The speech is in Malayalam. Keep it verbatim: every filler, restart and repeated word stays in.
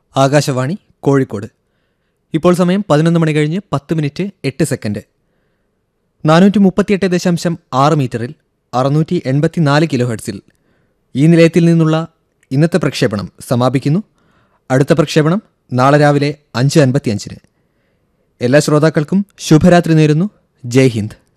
ആകാശവാണി കോഴിക്കോട്. ഇപ്പോൾ സമയം പതിനൊന്ന് മണി കഴിഞ്ഞ് പത്ത് മിനിറ്റ് എട്ട് സെക്കൻഡ്. നാനൂറ്റി മുപ്പത്തിയെട്ട് ദശാംശം ആറ് മീറ്ററിൽ അറുന്നൂറ്റി എൺപത്തിനാല് കിലോ ഹെർട്സിൽ ഈ നിലയത്തിൽ നിന്നുള്ള ഇന്നത്തെ പ്രക്ഷേപണം സമാപിക്കുന്നു. അടുത്ത പ്രക്ഷേപണം നാളെ രാവിലെ അഞ്ച് അൻപത്തി അഞ്ചിന്. എല്ലാ ശ്രോതാക്കൾക്കും ശുഭരാത്രി നേരുന്നു. ജയ് ഹിന്ദ്.